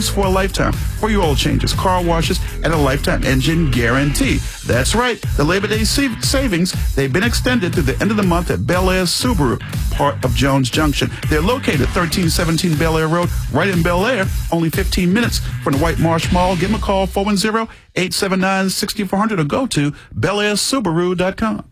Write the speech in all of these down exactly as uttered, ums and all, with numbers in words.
use for a lifetime for your oil changes, car washes, and a lifetime engine guarantee. That's right. The Labor Day sa- savings, they've been extended to the end of the month at Bel Air Subaru, part of Jones Junction. They're located at thirteen seventeen Bel Air Road, right in Bel Air, only fifteen minutes from the White Marsh Mall. Give them a call, four one zero, eight seven nine, six four zero zero, or go to bel air subaru dot com.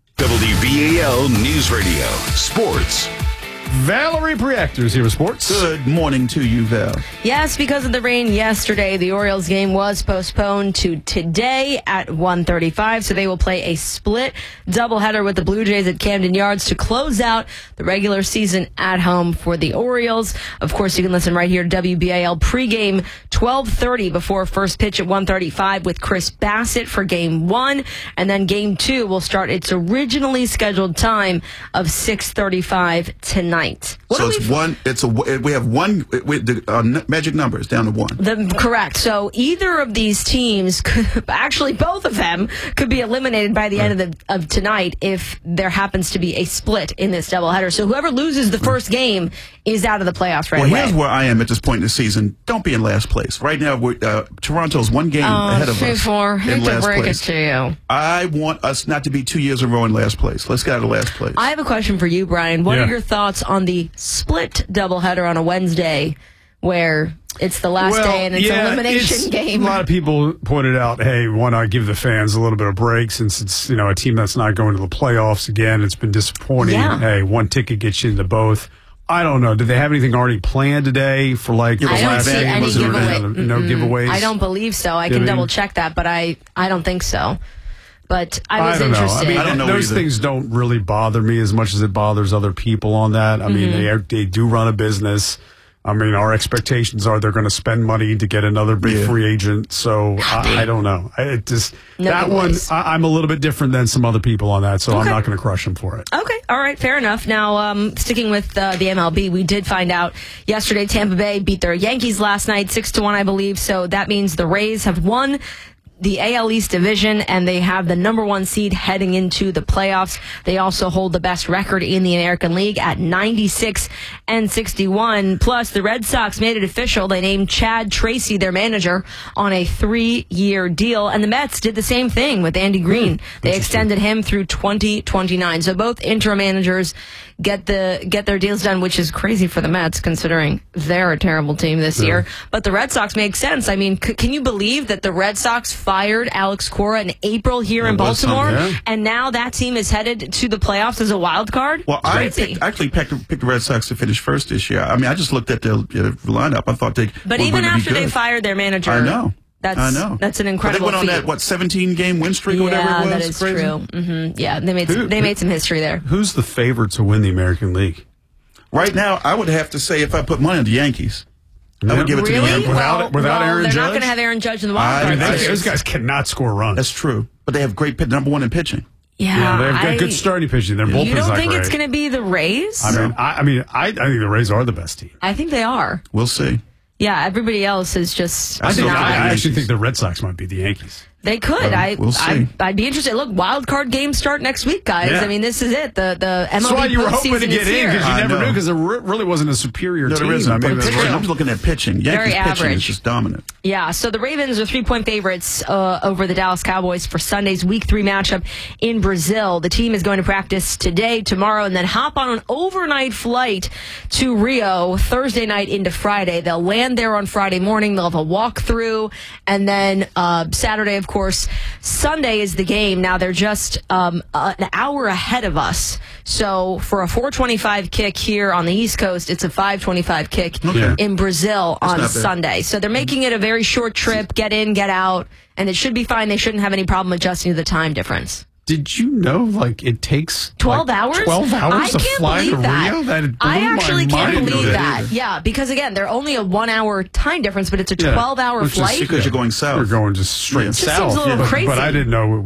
W B A L News Radio Sports. Valerie Preactor is here with sports. Good morning to you, Val. Yes, because of the rain yesterday, the Orioles game was postponed to today at one thirty-five, so they will play a split doubleheader with the Blue Jays at Camden Yards to close out the regular season at home for the Orioles. Of course, you can listen right here to W B A L pregame twelve thirty before first pitch at one thirty-five with Chris Bassett for game one, and then game two will start its originally scheduled time of six thirty-five tonight. What so it's one. It's a. We have one. We, the uh, magic number is down to one. The, correct. So either of these teams, could, actually both of them, could be eliminated by the right. end of the of tonight if there happens to be a split in this doubleheader. So whoever loses the first game is out of the playoffs right well, away. Here's where I am at this point in the season. Don't be in last place. Right now, we're, uh, Toronto's one game oh, ahead of us. Four. In Hate last to break place. it to you. I want us not to be two years in a row in last place. Let's get out of last place. I have a question for you, Brian. What yeah. are your thoughts on the split doubleheader on a Wednesday where it's the last well, day and it's yeah, an elimination it's, game? A lot of people pointed out, hey, why not give the fans a little bit of break since it's, you know, a team that's not going to the playoffs again. It's been disappointing. Yeah. Hey, one ticket gets you into both. I don't know. Do they have anything already planned today for like the I don't last see game? any Was there giveaway. any- No Mm-mm. giveaways? I don't believe so. I You can know? double check that, but I, I don't think so. But I was I don't interested. know. I mean, I don't know those either. things don't really bother me as much as it bothers other people on that. I mean, Mm-hmm. they they do run a business. I mean, our expectations are they're going to spend money to get another big Yeah. free agent. So I, I don't know. I, it just No that one, giveaways. I, I'm a little bit different than some other people on that. So I'm Okay. not going to crush them for it. Okay, all right, fair enough. Now, um, sticking with uh, the M L B, we did find out yesterday Tampa Bay beat their Yankees last night, six to one, I believe. So that means the Rays have won the A L East division, and they have the number one seed heading into the playoffs. They also hold the best record in the American League at ninety-six and sixty-one. Plus, the Red Sox made it official. They named Chad Tracy their manager on a three-year deal, and the Mets did the same thing with Andy Green. They extended him through twenty twenty-nine. So both interim managers get the get their deals done, which is crazy for the Mets considering they're a terrible team this year. But the Red Sox make sense. I mean, c- can you believe that the Red Sox fired Alex Cora in April here That in was Baltimore, something, yeah. and now that team is headed to the playoffs as a wild card? Well, I Crazy. picked, actually picked, picked the Red Sox to finish first this year. I mean, I just looked at their uh, lineup. I thought they But were even going to be after they good. fired their manager, I know. That's I know. that's an But incredible they went on feat. that what seventeen game win streak or yeah, whatever it was. that is Crazy. true. hmm Yeah, they made some, they made some history there. Who's the favorite to win the American League? Right now, I would have to say if I put money on the Yankees, I would give it to the Really? Yankees. Without- well, without well, Aaron they're not Judge? going to have Aaron Judge in the wild I card. mean, They- I- those guys cannot score runs. That's true, but they have great pit, number one in pitching. yeah, Yeah, they have good, I- good starting pitching. Their bullpen's You don't not think great. it's going to be the Rays? I mean, I, I mean, I, I think the Rays are the best team. I think they are. We'll see. Yeah, everybody else is just I I, think, still not. got I, I Yankees. actually think the Red Sox might be the Yankees. They could. Well, I, we'll see. I, I'd be interested. Look, wild card games start next week, guys. Yeah. I mean, this is it. The the M L B That's why you were hoping to postseason get is in here. because you I never know. knew because there re- really wasn't a superior No, team. there isn't. I mean, But that's pitching, right. I'm looking at pitching. Yankees Very pitching average. is just dominant. Yeah, so the Ravens are three-point favorites uh, over the Dallas Cowboys for Sunday's Week three matchup in Brazil. The team is going to practice today, tomorrow, and then hop on an overnight flight to Rio Thursday night into Friday. They'll land there on Friday morning. They'll have a walkthrough, and then uh, Saturday, of course. Sunday is the game. Now, they're just um, an hour ahead of us. So for a four twenty-five kick here on the East Coast, it's a five twenty-five kick Okay. in Brazil on not bad. Sunday. So they're making it a very short trip, get in, get out, and it should be fine. They shouldn't have any problem adjusting to the time difference. Did you know, like, it takes twelve like, hours? twelve hours I to can't fly to believe that. Rio? That blew I actually my can't mind. believe that that. either. Yeah, because again, they're only a one hour time difference, but it's a Yeah, twelve hour which is flight. Because you're going south. You're going just straight Yeah. Just south. seems a little but, crazy. but I didn't know it was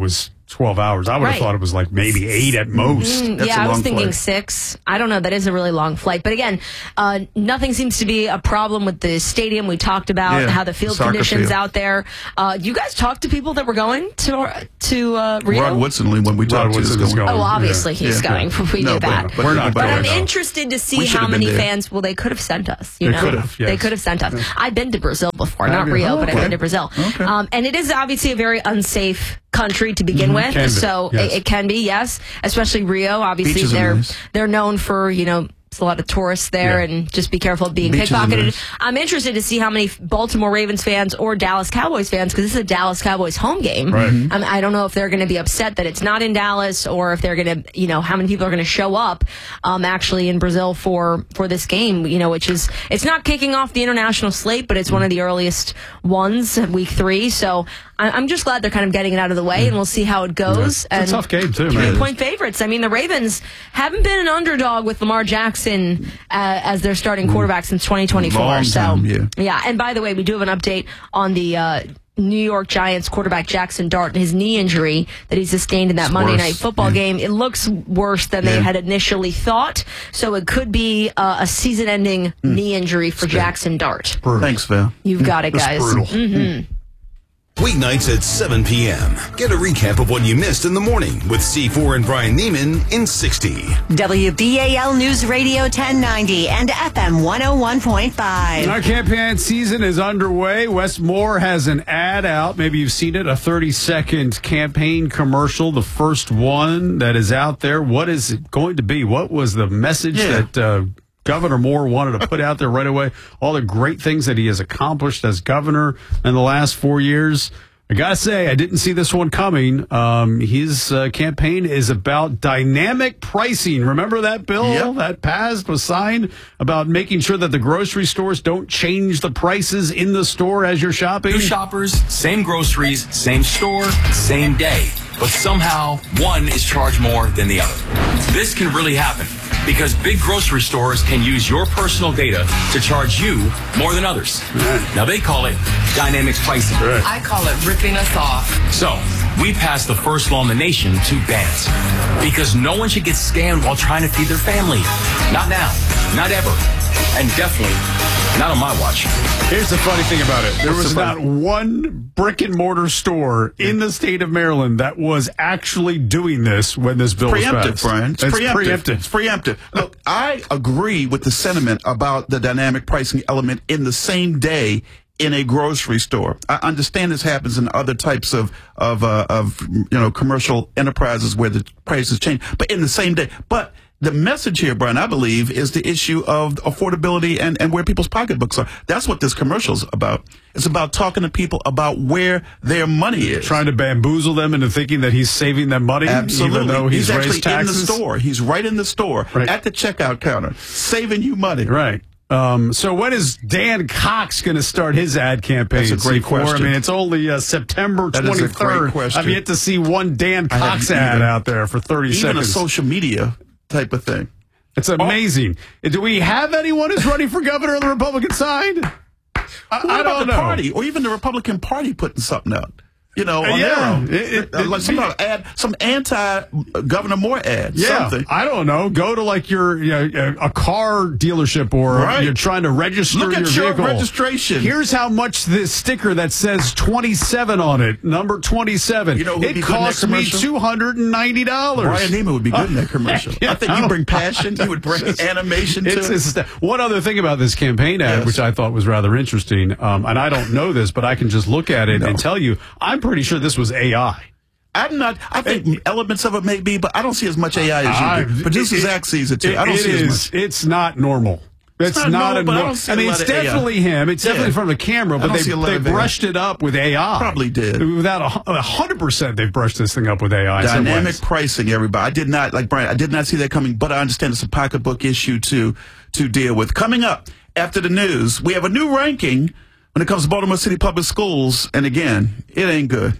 twelve hours. I would Right. have thought it was like maybe eight at most. Mm, That's yeah, a I was long thinking flight. six. I don't know. That is a really long flight. But again, uh, nothing seems to be a problem with the stadium. We talked about Yeah, how the field soccer conditions field. out there. Uh, you guys talked to people that were going to to uh, Rio? Rod Woodson, when we Rod talked to Woodson is is going. going. Oh, obviously Yeah. he's Yeah. going. We No, knew that. but- but We're not anybody going. But I'm no. interested to We see should how have been many there. fans. Well, they could have sent us. You They know, could have, they yes. could have sent us. I've been to Brazil before, not Have you? Rio, Oh, but I've okay. been to Brazil. Okay. Um, and it is obviously a very unsafe country to begin with. Can be, So yes. it, it can be, yes, especially Rio. Obviously, Beaches are they're nice. they're known for you know. There's a lot of tourists there, Yeah. and just be careful of being Beaches are pickpocketed. nice. I'm interested to see how many Baltimore Ravens fans or Dallas Cowboys fans, because this is a Dallas Cowboys home game. Right. Mm-hmm. Um, I don't know if they're going to be upset that it's not in Dallas, or if they're going to, you know, how many people are going to show up um, actually in Brazil for for this game. You know, which is it's not kicking off the international slate, but it's one of the earliest ones, week three. So I, I'm just glad they're kind of getting it out of the way, and we'll see how it goes. It's a and tough game, too, Three man. point favorites. I mean, the Ravens haven't been an underdog with Lamar Jackson uh, as their starting quarterback since twenty twenty-four. Long so time, yeah. yeah. And by the way, we do have an update on the uh, New York Giants quarterback Jackson Dart and his knee injury that he sustained in that It's Monday worse, Night Football yeah. game. It looks worse than they Yeah. had initially thought. So it could be uh, a season-ending knee injury for Jackson Dart. Thanks, Val. You've got it, That's guys. brutal. Mm-hmm. Weeknights at seven p.m. Get a recap of what you missed in the morning with C four and Brian Neiman in sixty. W B A L News Radio ten ninety and F M one oh one point five. Our campaign season is underway. Wes Moore has an ad out. Maybe you've seen it, a thirty-second campaign commercial, the first one that is out there. What is it going to be? What was the message Yeah. that uh, Governor Moore wanted to put out there right away? All the great things that he has accomplished as governor in the last four years. I got to say, I didn't see this one coming. Um, his uh, campaign is about dynamic pricing. Remember that bill Yep. that passed, was signed, about making sure that the grocery stores don't change the prices in the store as you're shopping? Two shoppers, same groceries, same store, same day. But somehow, one is charged more than the other. This can really happen because big grocery stores can use your personal data to charge you more than others. Now, they call it dynamic pricing. I call it ripping us off. So, we passed the first law in the nation to ban it. Because no one should get scammed while trying to feed their family. Not now. Not ever. And definitely not on my watch. Here's the funny thing about it. There What's was the not funny- one brick and mortar store in the state of Maryland that was actually doing this when this bill was Preemptive, passed. Brian. It's, It's preemptive. preemptive. It's preemptive. Look, I agree with the sentiment about the dynamic pricing element in the same day in a grocery store. I understand this happens in other types of of uh, of you know commercial enterprises where the prices change, but in the same day. But the message here, Brian, I believe, is the issue of affordability and, and where people's pocketbooks are. That's what this commercial's about. It's about talking to people about where their money is. Trying to bamboozle them into thinking that he's saving them money, Absolutely. even though he's, actually raised taxes. in the store. He's right in the store Right. at the checkout counter, saving you money. Right. Um, so when is Dan Cox going to start his ad campaign? That's a great C four? question. I mean, it's only uh, September That is a great twenty-third. question. I've yet to see one Dan I haven't Cox ad either. out there for thirty Even seconds. a social media type of thing. It's amazing. Do we have anyone who's running for governor on the Republican side? I, What I about don't the know. party or even the Republican Party putting something out? You know, on Yeah. their own. It- it- Uh, like it- some ad, some anti Governor Moore ad. Yeah, Something. I don't know. Go to like your you know, a car dealership or Right. you're trying to register Look at your your vehicle. registration. Here's how much this sticker that says twenty-seven on it, number twenty-seven. You know who'd it be good in that costs me commercial? two hundred ninety dollars. Brian Neiman would be good in that commercial. Yeah, I think you bring passion. You would bring animation to It's, it. it's, one other thing about this campaign ad, Yes. which I thought was rather interesting, um, and I don't know this, but I can just look at it No. and tell you, I'm pretty sure this was A I. I'm not. I think elements of it may be, but I don't see as much A I as you do. I- Producer it- Zach sees it too. I don't it see as is. much. It's not normal. It's, not not, normal, a but I nor- don't see I a mean, lot it's of A I. definitely him. It's definitely Yeah. from the camera, I but don't they see a lot they of A I. brushed it up with A I. Probably did. Without a hu- a hundred percent, they've brushed this thing up with A I. in some Dynamic ways. pricing, everybody. I did not, like Brian, I did not see that coming, but I understand it's a pocketbook issue to to deal with. Coming up after the news, we have a new ranking when it comes to Baltimore City Public Schools, and again, it ain't good.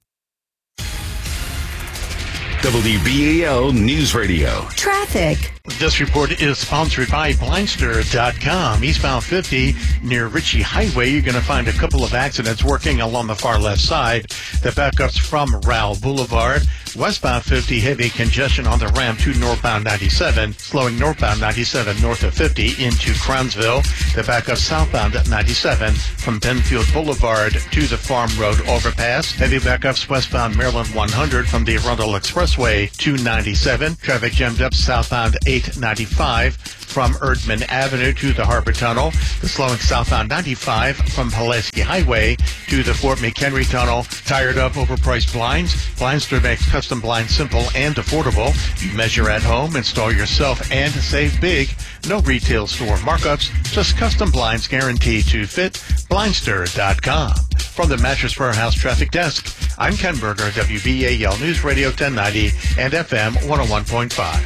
W B A L News Radio. Traffic. This report is sponsored by Blindster dot com. Eastbound fifty near Ritchie Highway, you're going to find a couple of accidents working along the far left side. The backups from Rowell Boulevard. Westbound fifty, heavy congestion on the ramp to northbound ninety-seven, slowing northbound ninety-seven north of fifty into Crownsville. The backup southbound at ninety-seven from Penfield Boulevard to the Farm Road overpass. Heavy backups westbound Maryland one hundred from the Arundel Expressway to ninety-seven. Traffic jammed up southbound eight ninety-five from Erdman Avenue to the Harbor Tunnel. The slowing southbound ninety-five from Pulaski Highway to the Fort McHenry Tunnel. Tired of overpriced blinds? Blindster makes custom blinds simple and affordable. You measure at home, install yourself, and save big. No retail store markups, just custom blinds guaranteed to fit. Blindster dot com. From the Mattress Warehouse Traffic Desk, I'm Ken Berger, W B A L News Radio ten ninety and F M one oh one point five.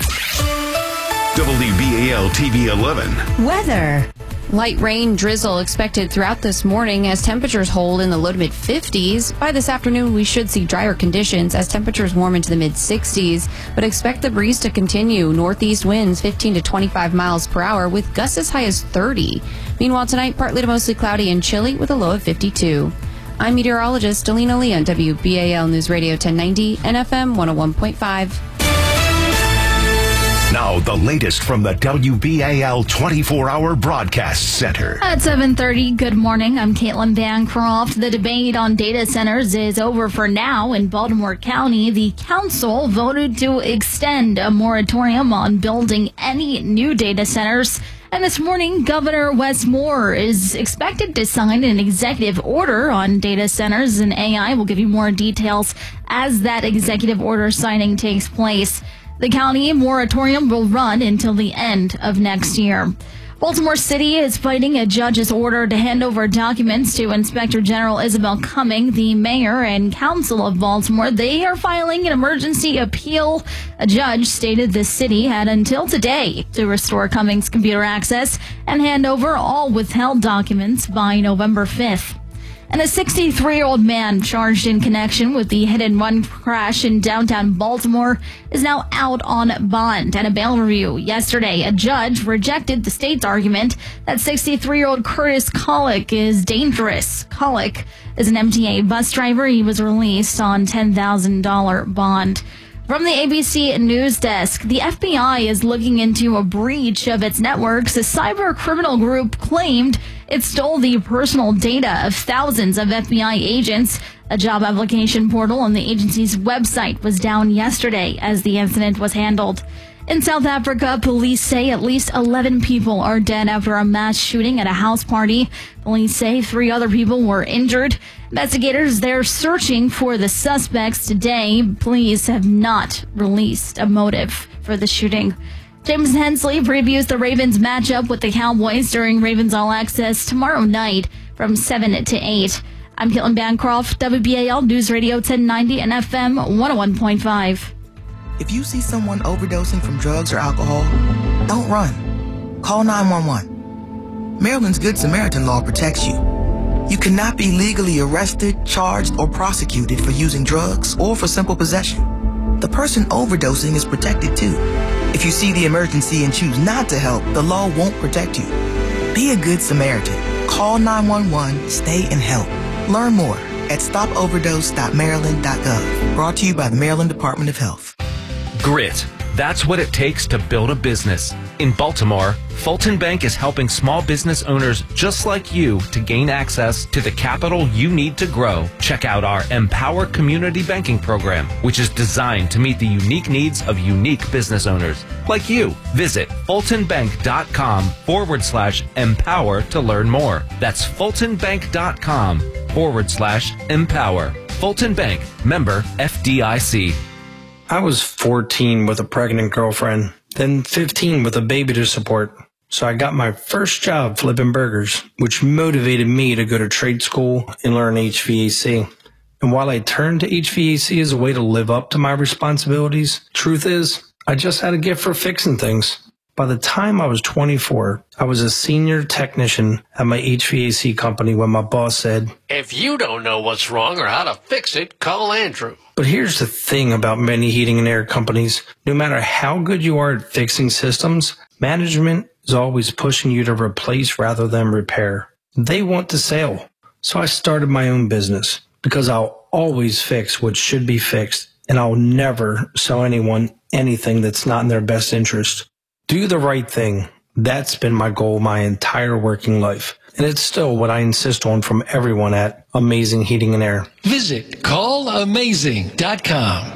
W B A L T V eleven. Weather. Light rain drizzle expected throughout this morning as temperatures hold in the low to mid fifties. By this afternoon, we should see drier conditions as temperatures warm into the mid sixties, but expect the breeze to continue. Northeast winds fifteen to twenty-five miles per hour with gusts as high as thirty. Meanwhile, tonight, partly to mostly cloudy and chilly with a low of fifty-two. I'm meteorologist Delina Lee on W B A L News Radio ten ninety and F M one oh one point five. Now, the latest from the W B A L twenty-four hour Broadcast Center. At seven thirty, good morning. I'm Caitlin Bancroft. The debate on data centers is over for now in Baltimore County. The council voted to extend a moratorium on building any new data centers. And this morning, Governor Wes Moore is expected to sign an executive order on data centers, and A I will give you more details as that executive order signing takes place. The county moratorium will run until the end of next year. Baltimore City is fighting a judge's order to hand over documents to Inspector General Isabel Cumming. The mayor and council of Baltimore, they are filing an emergency appeal. A judge stated the city had until today to restore Cumming's computer access and hand over all withheld documents by November fifth. And a sixty-three-year-old man charged in connection with the hit-and-run crash in downtown Baltimore is now out on bond at a bail review. Yesterday, a judge rejected the state's argument that sixty-three-year-old Curtis Collick is dangerous. Collick is an M T A bus driver. He was released on ten thousand dollars bond. From the A B C News Desk, the F B I is looking into a breach of its networks. A cyber criminal group claimed it stole the personal data of thousands of F B I agents. A job application portal on the agency's website was down yesterday as the incident was handled. In South Africa, police say at least eleven people are dead after a mass shooting at a house party. Police say three other people were injured. Investigators, they're searching for the suspects today. Police have not released a motive for the shooting. James Hensley previews the Ravens matchup with the Cowboys during Ravens All Access tomorrow night from seven to eight. I'm Caitlin Bancroft, W B A L News Radio ten ninety and F M one oh one point five. If you see someone overdosing from drugs or alcohol, don't run. Call nine one one. Maryland's Good Samaritan law protects you. You cannot be legally arrested, charged, or prosecuted for using drugs or for simple possession. The person overdosing is protected too. If you see the emergency and choose not to help, the law won't protect you. Be a good Samaritan. Call nine one one, stay and help. Learn more at stop overdose dot maryland dot gov. Brought to you by the Maryland Department of Health. Grit. That's what it takes to build a business. In Baltimore, Fulton Bank is helping small business owners just like you to gain access to the capital you need to grow. Check out our Empower Community Banking Program, which is designed to meet the unique needs of unique business owners like you. Visit fultonbank.com forward slash empower to learn more. That's fultonbank.com forward slash empower. Fulton Bank, member F D I C. I was fourteen with a pregnant girlfriend, then fifteen with a baby to support. So I got my first job flipping burgers, which motivated me to go to trade school and learn H V A C. And while I turned to H V A C as a way to live up to my responsibilities, truth is, I just had a gift for fixing things. By the time I was twenty-four, I was a senior technician at my H V A C company when my boss said, "If you don't know what's wrong or how to fix it, call Andrew." But here's the thing about many heating and air companies. No matter how good you are at fixing systems, management is always pushing you to replace rather than repair. They want to sell. So I started my own business because I'll always fix what should be fixed and I'll never sell anyone anything that's not in their best interest. Do the right thing. That's been my goal my entire working life. And it's still what I insist on from everyone at Amazing Heating and Air. Visit call amazing dot com.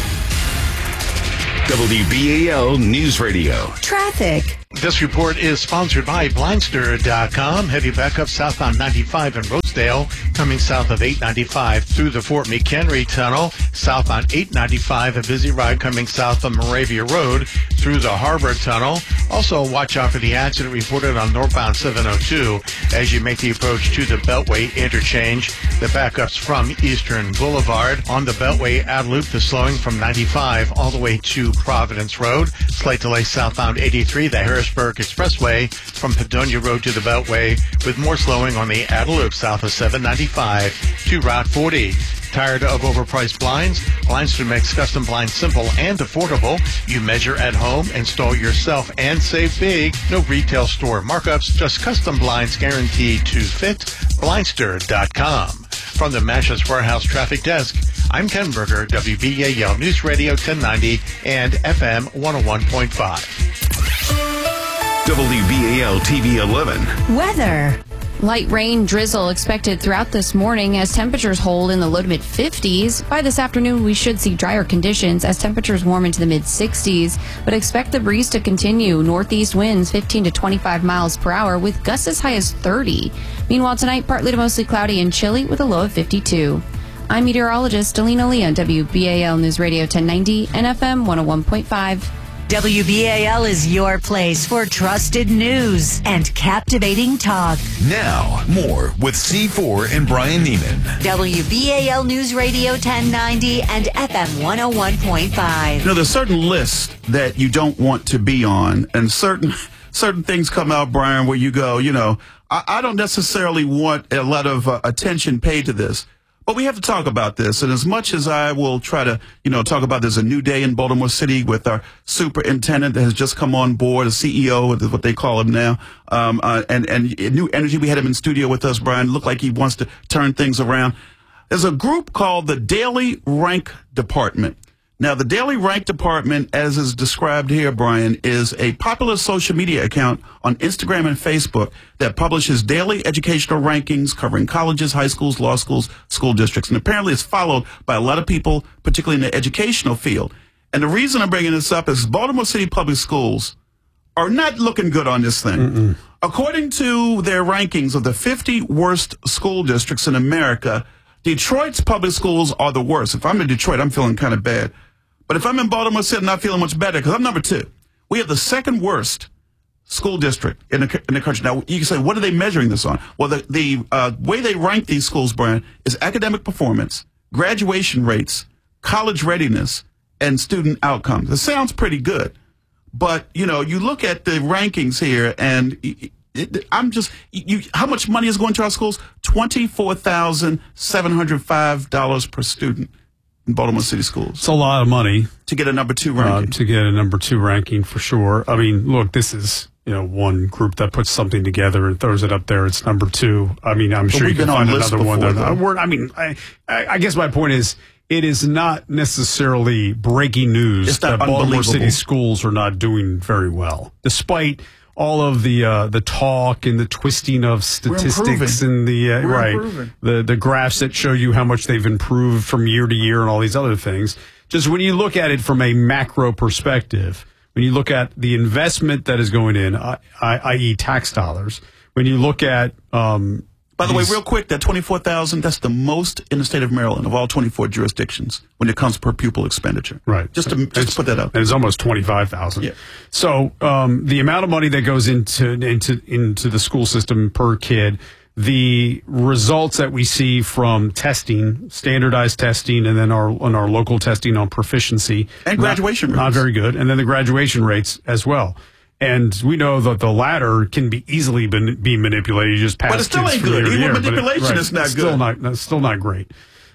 W B A L News Radio. Traffic. This report is sponsored by Blindster dot com. Heavy backup southbound ninety-five in Rosedale, coming south of eight ninety-five through the Fort McHenry Tunnel. Southbound eight ninety-five, a busy ride coming south of Moravia Road through the Harbor Tunnel. Also, watch out for the accident reported on northbound seven oh two as you make the approach to the Beltway interchange. The backups from Eastern Boulevard. On the Beltway out loop, the slowing from ninety-five all the way to Providence Road. Slight delay southbound eighty-three, the Harrisburg Expressway from Padonia Road to the Beltway, with more slowing on the outer loop south of seven ninety-five to Route forty. Tired of overpriced blinds? Blindster makes custom blinds simple and affordable. You measure at home, install yourself, and save big. No retail store markups, just custom blinds guaranteed to fit. Blindster dot com. From the Mattress Warehouse Traffic Desk, I'm Ken Berger, W B A L News Radio ten ninety and F M one oh one point five. W B A L T V eleven. Weather. Light rain drizzle expected throughout this morning as temperatures hold in the low to mid fifties. By this afternoon, we should see drier conditions as temperatures warm into the mid sixties, but expect the breeze to continue. Northeast winds fifteen to twenty-five miles per hour with gusts as high as thirty. Meanwhile, tonight, partly to mostly cloudy and chilly with a low of fifty-two. I'm meteorologist Alina Lee on W B A L News Radio ten ninety and F M one oh one point five. W B A L is your place for trusted news and captivating talk. Now, more with C four and Brian Neiman. W B A L News Radio ten ninety and F M one oh one point five. You know, there's certain lists that you don't want to be on, and certain certain things come out, Brian, where you go, you know, I, I don't necessarily want a lot of uh, attention paid to this. But we have to talk about this, and as much as I will try to, you know, talk about there's a new day in Baltimore City with our superintendent that has just come on board, a C E O, is what they call him now, um, uh, and, and new energy. We had him in studio with us, Brian. Looked like he wants to turn things around. There's a group called the Daily Rank Department. Now, the Daily Rank Department, as is described here, Brian, is a popular social media account on Instagram and Facebook that publishes daily educational rankings covering colleges, high schools, law schools, school districts. And apparently it's followed by a lot of people, particularly in the educational field. And the reason I'm bringing this up is Baltimore City Public Schools are not looking good on this thing. Mm-mm. According to their rankings of the fifty worst school districts in America, Detroit's public schools are the worst. If I'm in Detroit, I'm feeling kind of bad. But if I'm in Baltimore City, I'm not feeling much better because I'm number two. We have the second worst school district in the, in the country. Now, you can say, what are they measuring this on? Well, the, the uh, way they rank these schools, Brian, is academic performance, graduation rates, college readiness, and student outcomes. It sounds pretty good. But, you know, you look at the rankings here, and it, it, I'm just, you, how much money is going to our schools? twenty-four thousand seven hundred five dollars per student. In Baltimore City schools. It's a lot of money. To get a number two ranking. Uh, to get a number two ranking for sure. I mean, look, this is, you know, one group that puts something together and throws it up there. It's number two. I mean, I'm but sure you can find another before, one. There. We're, I mean, I, I guess my point is, it is not necessarily breaking news that Baltimore City schools are not doing very well, despite all of the uh, the talk and the twisting of statistics and the uh, right improving. the the graphs that show you how much they've improved from year to year and all these other things. Just when you look at it from a macro perspective, when you look at the investment that is going in, that is tax dollars, when you look at um, by the way, real quick, that twenty-four thousand, that's the most in the state of Maryland of all twenty-four jurisdictions when it comes per pupil expenditure. Right. Just to, just to put that up. And it's almost twenty-five thousand. Yeah. So um, the amount of money that goes into into into the school system per kid, the results that we see from testing, standardized testing, and then our on our local testing on proficiency. And graduation not, rates. Not very good. And then the graduation rates as well. And we know that the latter can be easily be manipulated. You just pass but it still ain't good. Even manipulation it, right, is not it's good. Still not, still not great.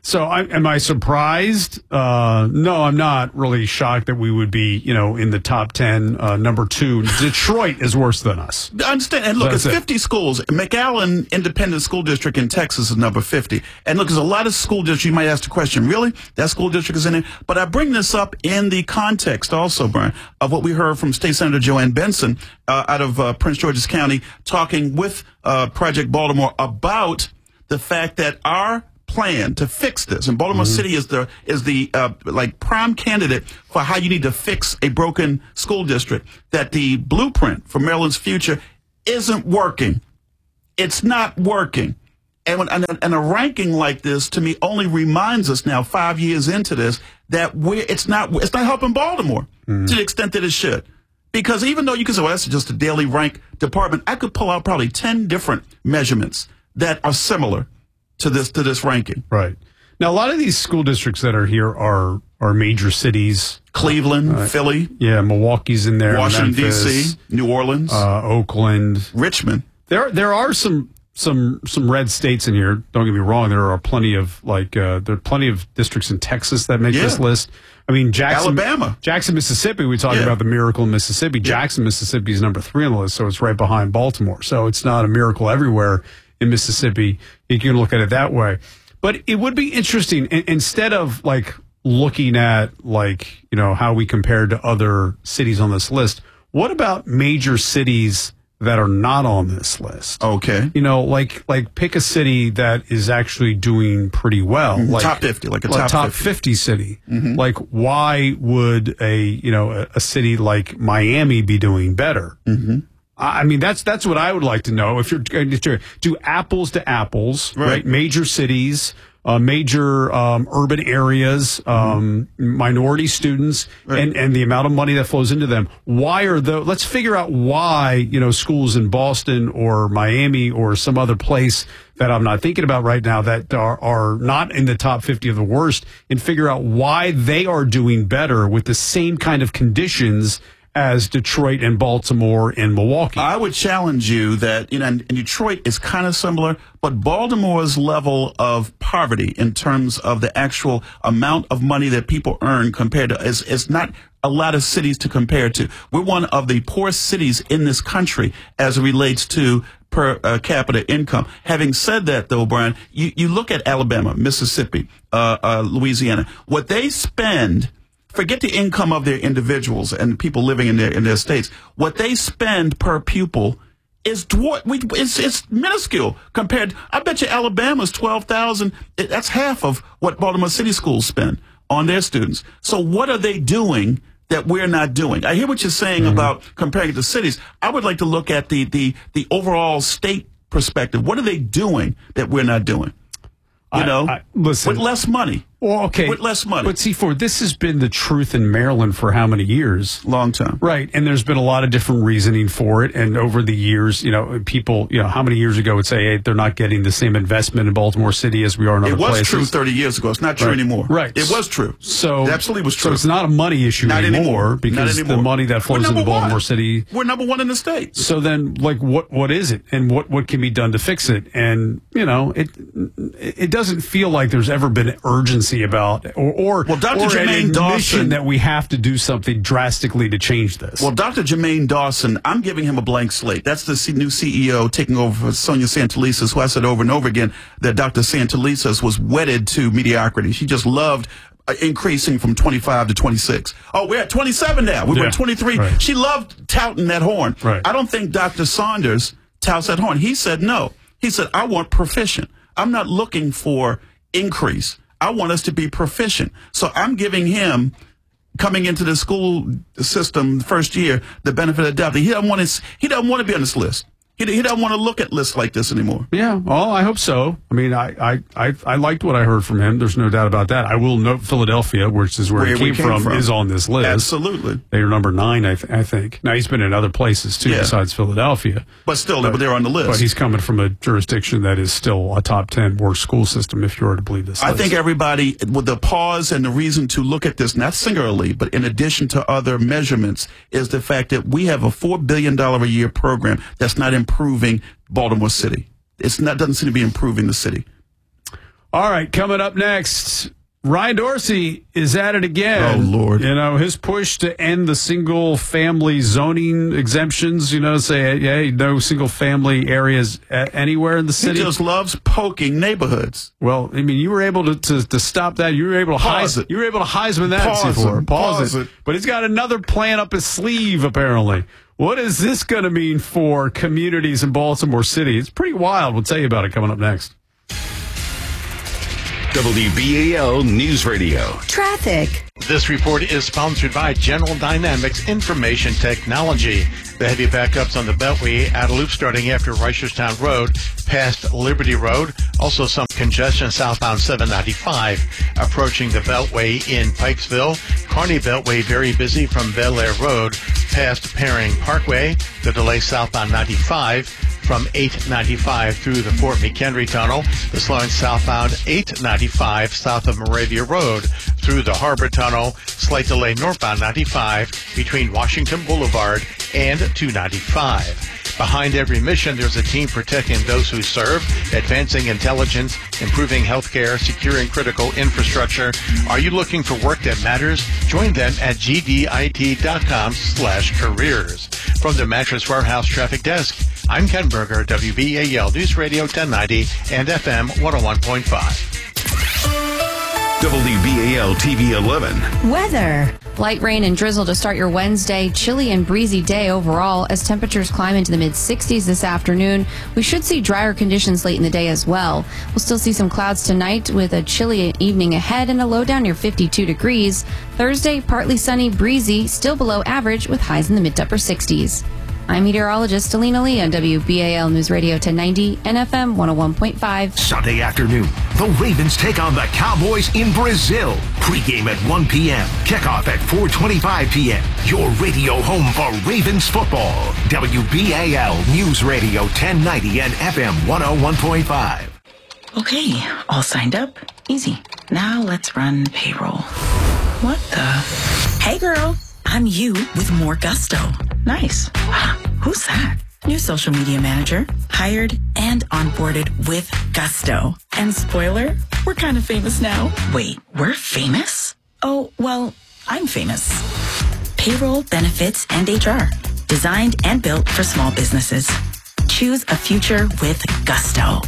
So I, am I surprised? Uh, no, I'm not really shocked that we would be, you know, in the top ten. Uh, number two, Detroit is worse than us. I understand. And look, So it's that's it. fifty schools. McAllen Independent School District in Texas is number fifty. And look, there's a lot of school districts. You might ask the question, really? That school district is in it? But I bring this up in the context also, Brian, of what we heard from State Senator Joanne Benson uh, out of uh, Prince George's County talking with uh, Project Baltimore about the fact that our plan to fix this, and Baltimore Mm-hmm. City is the is the uh, like prime candidate for how you need to fix a broken school district. That the blueprint for Maryland's future isn't working. It's not working, and when, and, a, and a ranking like this to me only reminds us now, five years into this, that we're it's not it's not helping Baltimore Mm-hmm. to the extent that it should. Because even though you can say, well, that's just a daily rank department, I could pull out probably ten different measurements that are similar to this to this ranking. Right. Now, a lot of these school districts that are here are are major cities. Cleveland, Uh, Philly, Yeah, Milwaukee's in there. Washington, D Memphis, C, New Orleans, uh, Oakland, Richmond. There, there are some some some red states in here. Don't get me wrong. There are plenty of like uh, there are plenty of districts in Texas that make Yeah. this list. I mean, Jackson, Alabama. Jackson, Mississippi. We talked Yeah. about the miracle in Mississippi. Jackson, Mississippi is number three on the list, so it's right behind Baltimore. So it's not a miracle everywhere in Mississippi. You can look at it that way. But it would be interesting in, instead of like looking at like, you know, how we compared to other cities on this list. What about major cities that are not on this list? Okay. You know, like like pick a city that is actually doing pretty well. Mhm. Like Top fifty, like a top top fifty. fifty city. Mhm. Like why would a, you know, a, a city like Miami be doing better? Mm-hmm. I mean, that's that's what I would like to know. If you're going to do apples to apples, right? Right. Major cities, uh, major um, urban areas, um, minority students, Right. and, and the amount of money that flows into them. Why are the? Let's figure out why, you know, schools in Boston or Miami or some other place that I'm not thinking about right now that are, are not in the top fifty of the worst, and figure out why they are doing better with the same kind of conditions as Detroit and Baltimore and Milwaukee. I would challenge you that, you know, and, and Detroit is kind of similar, but Baltimore's level of poverty in terms of the actual amount of money that people earn compared to is, is not a lot of cities to compare to. We're one of the poorest cities in this country as it relates to per uh, capita income. Having said that, though, Brian, you, you look at Alabama, Mississippi, uh, uh, Louisiana, what they spend. Forget the income of their individuals and people living in their in their states. What they spend per pupil is dwar- we, it's, it's minuscule compared. I bet you Alabama's twelve thousand. That's half of what Baltimore City schools spend on their students. So what are they doing that we're not doing? I hear what you're saying Mm-hmm. about comparing it to cities. I would like to look at the the the overall state perspective. What are they doing that we're not doing? You I- know, I- listen. with less money. Well, okay. With less money. But C four, this has been the truth in Maryland for how many years? Long time. Right. And there's been a lot of different reasoning for it. And over the years, you know, people, you know, how many years ago would say, hey, they're not getting the same investment in Baltimore City as we are in other It was places. true thirty years ago. It's not true Right. anymore. Right. It was true. So It absolutely was true. So it's not a money issue Not anymore, anymore. because Not anymore. the money that flows We're into number Baltimore one. City. We're number one in the state. So then, like, what what is it, and what, what can be done to fix it? And you know, it it doesn't feel like there's ever been urgency about, or or, Well, Doctor or an Jermaine admission Dawson- that we have to do something drastically to change this. Well, Doctor Jermaine Dawson, I'm giving him a blank slate. That's the C- new C E O taking over for Sonia Santalisas, who I said over and over again that Doctor Santalisas was wedded to mediocrity. She just loved uh, increasing from twenty-five to twenty-six. Oh, we're at twenty-seven now. We were Yeah, at twenty-three. right. She loved touting that horn. Right. I don't think Doctor Saunders touts that horn. He said no. He said, I want proficient. I'm not looking for increase. I want us to be proficient. So I'm giving him, coming into the school system the first year, the benefit of the doubt. He doesn't want to, he doesn't want to be on this list. He, he doesn't want to look at lists like this anymore. Yeah, well, I hope so. I mean, I, I, I, I liked what I heard from him. There's no doubt about that. I will note Philadelphia, which is where, Where he we came, came from, from. is on this list. Absolutely. They are number nine, I, th- I think. Now, he's been in other places, too, Yeah. besides Philadelphia. But still, but they're on the list. But he's coming from a jurisdiction that is still a top ten worst school system, if you were to believe this I list. think everybody, with the pause and the reason to look at this, not singularly, but in addition to other measurements, is the fact that we have a four billion dollars a year program that's not improving Baltimore City. It's not, doesn't seem to be improving the city. All right, coming up next, Ryan Dorsey is at it again. Oh, Lord. You know, his push to end the single-family zoning exemptions, you know, say, hey, no single-family areas anywhere in the city. He just loves poking neighborhoods. Well, I mean, you were able to, to, to stop that. You were able to Pause Heisman, it. You were able to Heisman that. Pause C four. it. Pause, Pause it. it. But he's got another plan up his sleeve, apparently. What is this going to mean for communities in Baltimore City? It's pretty wild. We'll tell you about it coming up next. W B A L News Radio. Traffic. This report is sponsored by General Dynamics Information Technology. The heavy backups on the Beltway out of loop starting after Reisterstown Road past Liberty Road. Also some congestion southbound seven ninety-five approaching the Beltway in Pikesville. Kearney Beltway very busy from Bel Air Road past Paring Parkway. The delay southbound ninety-five from eight ninety-five through the Fort McHenry Tunnel. The slowing southbound eight ninety-five south of Moravia Road through the Harbor Tunnel. Slight delay northbound ninety-five between Washington Boulevard and two ninety-five. Behind every mission, there's a team protecting those who serve, advancing intelligence, improving healthcare, securing critical infrastructure. Are you looking for work that matters? Join them at G D I T dot com slash careers. From the Mattress Warehouse Traffic Desk, I'm Ken Berger, W B A L News Radio ten ninety and F M one oh one point five. W B A L T V eleven. Weather. Light rain and drizzle to start your Wednesday. Chilly and breezy day overall as temperatures climb into the mid sixties this afternoon. We should see drier conditions late in the day as well. We'll still see some clouds tonight with a chilly evening ahead and a low down near fifty-two degrees. Thursday, partly sunny, breezy, still below average with highs in the mid to upper sixties. I'm meteorologist Alina Lee on W B A L News Radio ten ninety and F M one oh one point five. Sunday afternoon, the Ravens take on the Cowboys in Brazil. Pre-game at one p.m. Kickoff at four twenty-five p.m. Your radio home for Ravens football. W B A L News Radio ten ninety and F M one oh one point five. Okay, all signed up. Easy. Now let's run payroll. What the? Hey girl, I'm you with more gusto. Nice. Who's that? New social media manager, hired and onboarded with gusto. And spoiler, we're kind of famous now. Wait, we're famous? Oh, well, I'm famous. Payroll, benefits, and H R. Designed and built for small businesses. Choose a future with gusto.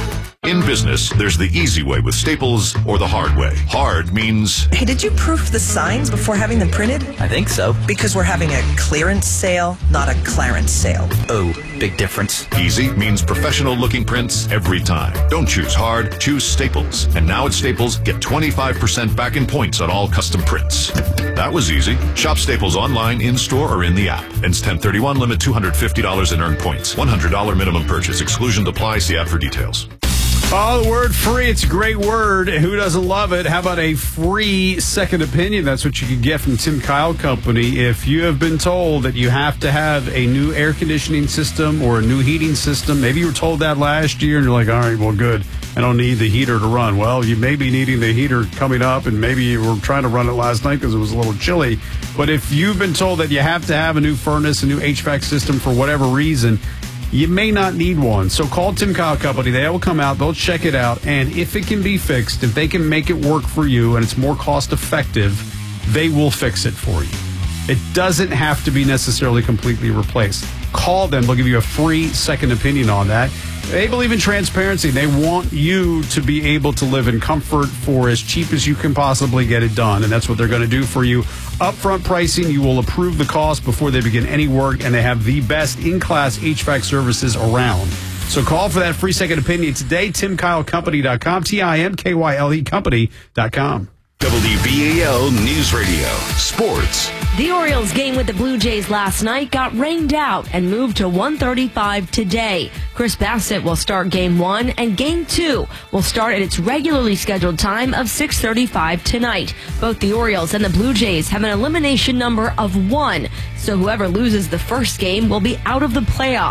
In business, there's the easy way with Staples or the hard way. Hard means... Hey, did you proof the signs before having them printed? I think so. Because we're having a clearance sale, not a Clarence sale. Oh, big difference. Easy means professional-looking prints every time. Don't choose hard, choose Staples. And now at Staples, get twenty-five percent back in points on all custom prints. That was easy. Shop Staples online, in-store, or in the app. Ends ten thirty-one, limit two hundred fifty dollars in earned points. one hundred dollars minimum purchase. Exclusion applies. See app for details. Oh, the word free. It's a great word. Who doesn't love it? How about a free second opinion? That's what you can get from Tim Kyle Company. If you have been told that you have to have a new air conditioning system or a new heating system, maybe you were told that last year and you're like, all right, well, good. I don't need the heater to run. Well, you may be needing the heater coming up, and maybe you were trying to run it last night because it was a little chilly. But if you've been told that you have to have a new furnace, a new H V A C system for whatever reason, you may not need one. So call Tim Kyle Company. They will come out. They'll check it out. And if it can be fixed, if they can make it work for you and it's more cost effective, they will fix it for you. It doesn't have to be necessarily completely replaced. Call them. They'll give you a free second opinion on that. They believe in transparency. They want you to be able to live in comfort for as cheap as you can possibly get it done. And that's what they're going to do for you. Upfront pricing, you will approve the cost before they begin any work, and they have the best in-class H V A C services around. So call for that free second opinion today, tim kyle company dot com, T I M K Y L E company dot com. W B A L News Radio. Sports. The Orioles game with the Blue Jays last night got rained out and moved to one thirty-five today. Chris Bassett will start game one, and game two will start at its regularly scheduled time of six thirty-five tonight. Both the Orioles and the Blue Jays have an elimination number of one, so whoever loses the first game will be out of the playoffs.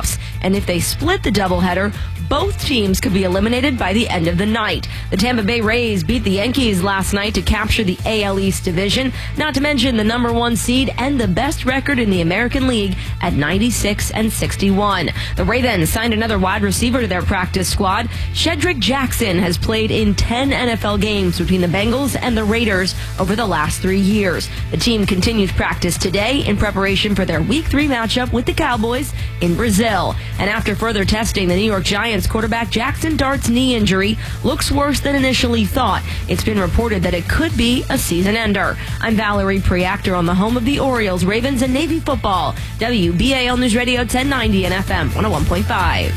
And if they split the doubleheader, both teams could be eliminated by the end of the night. The Tampa Bay Rays beat the Yankees last night to capture the A L East division, not to mention the number one seed and the best record in the American League at ninety-six and sixty-one. The Ravens signed another wide receiver to their practice squad. Shedrick Jackson has played in ten N F L games between the Bengals and the Raiders over the last three years. The team continues practice today in preparation for their Week three matchup with the Cowboys in Brazil. And after further testing, the New York Giants quarterback Jackson Dart's knee injury looks worse than initially thought. It's been reported that it could be a season ender. I'm Valerie Preactor on the home of the Orioles, Ravens, and Navy football. W B A L News Radio ten ninety and F M one oh one point five.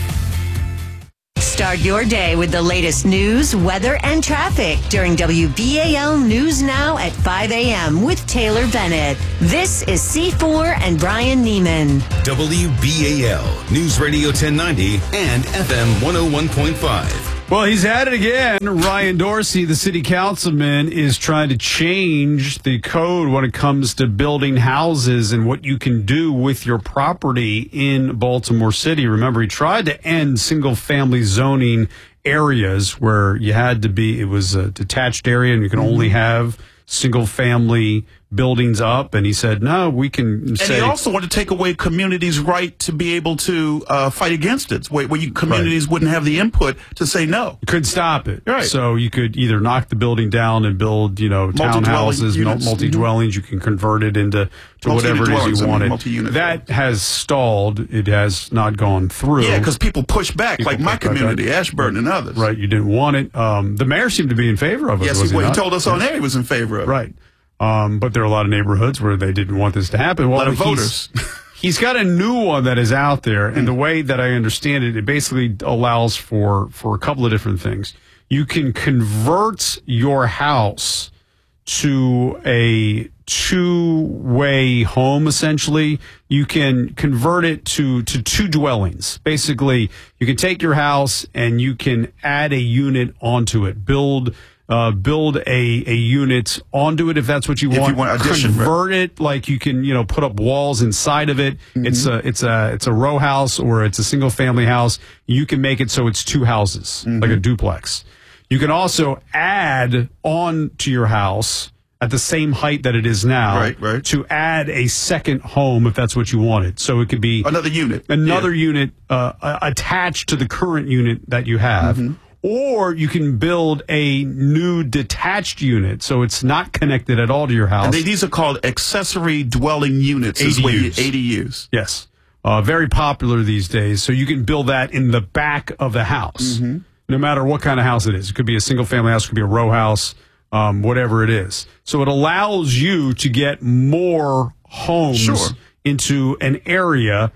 Start your day with the latest news, weather, and traffic during W B A L News Now at five a.m. with Taylor Bennett. This is C four and Brian Neiman. W B A L News Radio ten ninety and F M one oh one point five. Well, he's at it again. Ryan Dorsey, the city councilman, is trying to change the code when it comes to building houses and what you can do with your property in Baltimore City. Remember, he tried to end single-family zoning areas where you had to be, it was a detached area and you can only have single-family buildings up, and he said, no, we can say... And he also wanted to take away communities' right to be able to uh, fight against it, where, where you, communities right. wouldn't have the input to say no. You couldn't stop it. Right. So you could either knock the building down and build, you know, townhouses, multi-dwelling multi-dwellings. You can convert it into to whatever it is you wanted. I mean, that has stalled. It has not gone through. Yeah, because people push back, people like my community, back. Ashburn and others. Right, you didn't want it. Um, the mayor seemed to be in favor of it. Yes, was he, he, he told us on air he was in favor of it. Right. Um, but there are a lot of neighborhoods where they didn't want this to happen. Well, a lot of he's, voters. He's got a new one that is out there, and the way that I understand it, it basically allows for, for a couple of different things. You can convert your house to a two-way home, essentially. You can convert it to, to two dwellings. Basically, you can take your house and you can add a unit onto it, build Uh, build a, a unit onto it if that's what you if want. You want addition, Convert right. it like you can, you know, put up walls inside of it. Mm-hmm. It's a it's a it's a row house or it's a single family house. You can make it so it's two houses, mm-hmm. like a duplex. You can also add on to your house at the same height that it is now, right, right. to add a second home if that's what you wanted. So it could be another unit, another yeah. unit uh, attached to the current unit that you have. Mm-hmm. Or you can build a new detached unit, so it's not connected at all to your house. And they, these are called accessory dwelling units. A D Us. A D Us. Yes. Uh, very popular these days. So you can build that in the back of the house, mm-hmm. no matter what kind of house it is. It could be a single-family house, it could be a row house, um, whatever it is. So it allows you to get more homes sure. into an area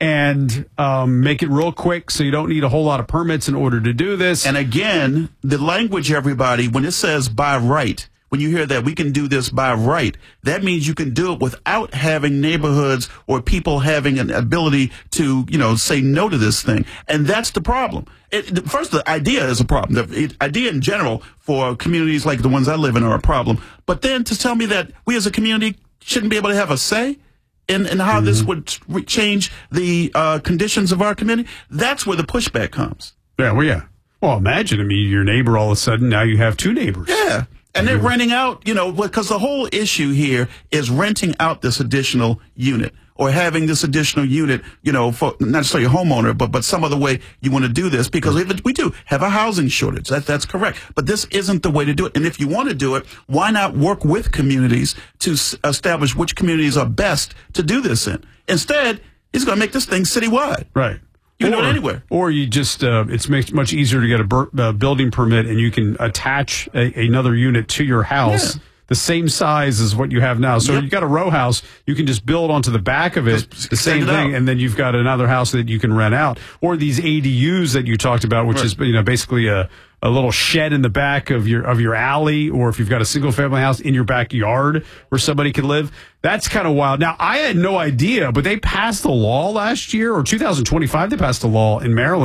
and um, make it real quick so you don't need a whole lot of permits in order to do this. And again, the language, everybody, when it says by right, when you hear that we can do this by right, that means you can do it without having neighborhoods or people having an ability to, you know, say no to this thing. And that's the problem. It, first, the idea is a problem. The idea in general for communities like the ones I live in are a problem. But then to tell me that we as a community shouldn't be able to have a say in, in how mm-hmm. this would change the uh, conditions of our community, that's where the pushback comes. Yeah, well, yeah. Well, imagine, I mean, your neighbor, all of a sudden, now you have two neighbors. Yeah. And they're renting out, you know, because the whole issue here is renting out this additional unit or having this additional unit, you know, for not necessarily a homeowner, but but some other way you want to do this, because if we do have a housing shortage. That, that's correct. But this isn't the way to do it. And if you want to do it, why not work with communities to s- establish which communities are best to do this in? Instead, he's going to make this thing citywide. Right. You can or, do it anywhere. Or you just, uh, it's makes much easier to get a bur- uh, building permit and you can attach a, another unit to your house. Yeah. The same size as what you have now. So yep. you got a row house, you can just build onto the back of it, just the same thing, and then you've got another house that you can rent out. Or these A D Us that you talked about, which right. is, you know, basically a, a little shed in the back of your of your alley, or if you've got a single family house in your backyard where somebody could live. That's kind of wild. Now, I had no idea, but they passed the law last year, or two thousand twenty-five, they passed a law in Maryland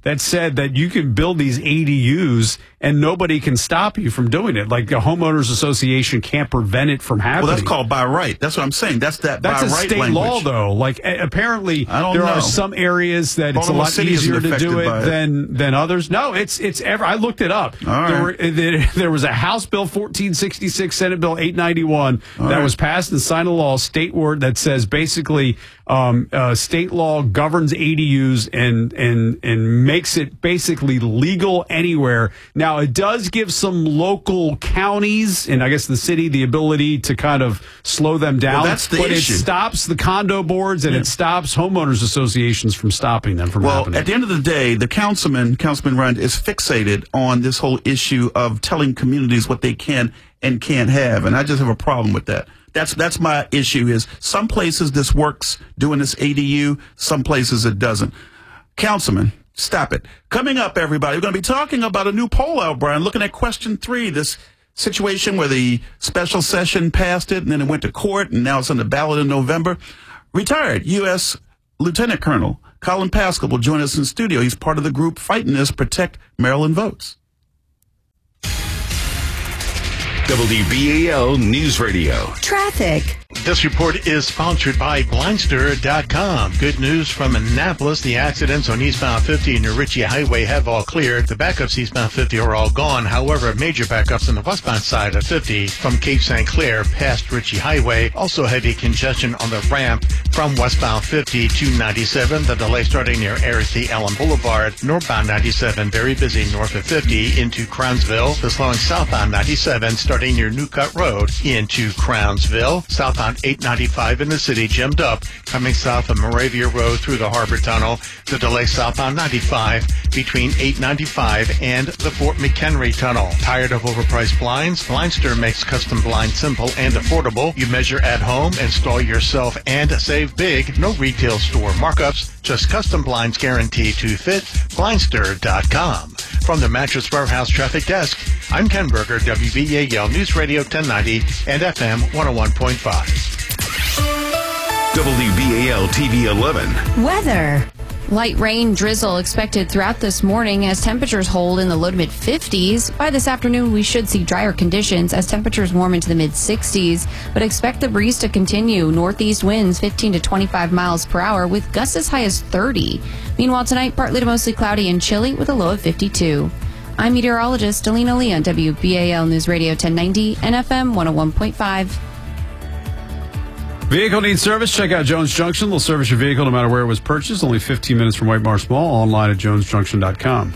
that said that you can build these A D Us and nobody can stop you from doing it. Like the homeowners association can't prevent it from happening. Well, that's called by right. That's what I'm saying. That's that That's by a right state language. law, though. Like a- apparently, I don't there know. are some areas that it's a Baltimore lot City isn't easier to do affected by it it. than than others. No, it's it's ever. I looked it up. All there, right. were, there, there was a House Bill fourteen sixty-six, Senate Bill eight ninety-one All that right. was passed and signed into law, state word that says basically um, uh, state law governs A D Us and and and makes it basically legal anywhere. Now it does give some local counties and I guess the city the ability to kind of slow them down. Well, that's the but issue. it stops the condo boards and Yeah. it stops homeowners associations from stopping them from Well, happening. at the end of the day, the councilman, Councilman Rund, is fixated on this whole issue of telling communities what they can and can't have, and I just have a problem with that. That's that's my issue. Is some places this works doing this A D U, some places it doesn't. Councilman, stop it. Coming up, everybody, we're going to be talking about a new poll out, Brian. Looking at question three, this situation where the special session passed it and then it went to court and now it's on the ballot in November. Retired U S Lieutenant Colonel Colin Pascal will join us in studio. He's part of the group fighting this Protect Maryland Votes. W B A L News Radio. Traffic. This report is sponsored by Blindster dot com. Good news from Annapolis. The accidents on eastbound fifty and the Ritchie Highway have all cleared. The backups eastbound fifty are all gone. However, major backups on the westbound side of fifty from Cape Saint Clair past Ritchie Highway. Also heavy congestion on the ramp from westbound fifty to ninety-seven. The delay starting near Eric T. Allen Boulevard. Northbound ninety-seven very busy north of fifty into Crownsville. The slowing southbound ninety-seven starting near New Cut Road into Crownsville. Southbound eight ninety-five in the city gemmed up coming south of Moravia Road through the Harbor Tunnel. The delay southbound ninety-five between eight ninety-five and the Fort McHenry Tunnel. Tired of overpriced blinds? Blindster makes custom blinds simple and affordable. You measure at home, install yourself, and save big. No retail store markups, just custom blinds guaranteed to fit. Blindster dot com. From the Mattress Warehouse Traffic Desk, I'm Ken Berger, W B A L News Radio ten ninety and F M one oh one point five. W B A L T V eleven. Weather. Light rain drizzle expected throughout this morning as temperatures hold in the low to mid fifties. By this afternoon, we should see drier conditions as temperatures warm into the mid sixties, but expect the breeze to continue. Northeast winds fifteen to twenty-five miles per hour with gusts as high as thirty. Meanwhile, tonight, partly to mostly cloudy and chilly with a low of fifty-two. I'm meteorologist Delina Lee on W B A L News Radio ten ninety and F M one oh one point five. Vehicle needs service? Check out Jones Junction. They'll service your vehicle no matter where it was purchased. Only fifteen minutes from White Marsh Mall. Online at jones junction dot com.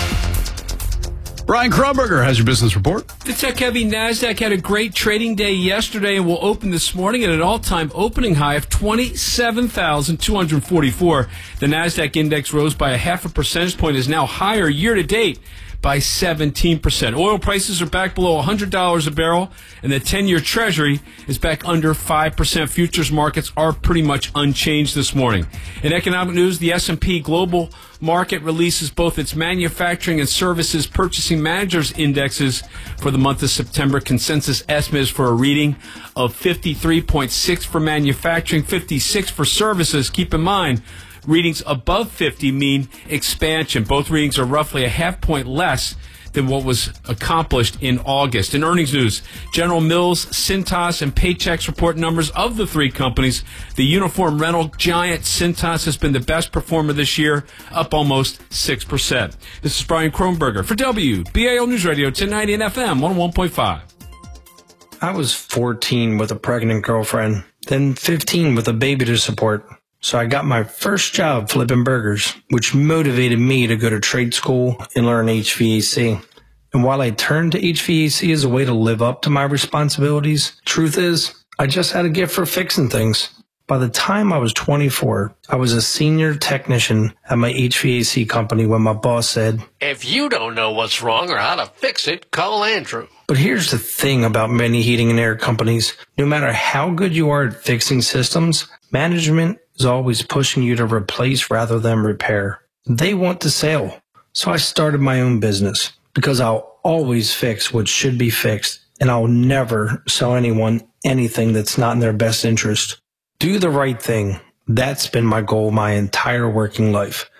Brian Kronberger has your business report. The tech-heavy NASDAQ had a great trading day yesterday and will open this morning at an all-time opening high of twenty-seven thousand two hundred forty-four. The NASDAQ index rose by a half a percentage point, is now higher year-to-date by seventeen percent. Oil prices are back below one hundred dollars a barrel, and the ten-year Treasury is back under five percent. Futures markets are pretty much unchanged this morning. In economic news, the S and P Global Market releases both its manufacturing and services purchasing managers indexes for the month of September. Consensus estimate is for a reading of fifty-three point six for manufacturing, fifty-six for services. Keep in mind, readings above fifty mean expansion. Both readings are roughly a half point less than what was accomplished in August. In earnings news, General Mills, Cintas, and Paychex report numbers of the three companies. The uniform rental giant Cintas has been the best performer this year, up almost six percent. This is Brian Kronberger for W B A L News Radio ten ninety and F M one oh one point five. I was fourteen with a pregnant girlfriend, then fifteen with a baby to support. So I got my first job flipping burgers, which motivated me to go to trade school and learn H V A C. And while I turned to H V A C as a way to live up to my responsibilities, truth is, I just had a gift for fixing things. By the time I was twenty-four, I was a senior technician at my H V A C company when my boss said, If you don't know what's wrong or how to fix it, call Andrew. But here's the thing about many heating and air companies. No matter how good you are at fixing systems, management is always pushing you to replace rather than repair. They want to sell. So I started my own business because I'll always fix what should be fixed, and I'll never sell anyone anything that's not in their best interest. Do the right thing. That's been my goal my entire working life.